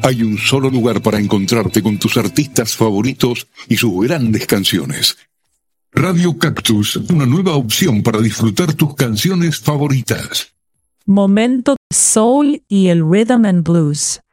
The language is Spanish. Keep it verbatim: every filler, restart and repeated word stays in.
Hay un solo lugar para encontrarte con tus artistas favoritos y sus grandes canciones. Radio Cactus, una nueva opción para disfrutar tus canciones favoritas. Momento soul y el rhythm and blues.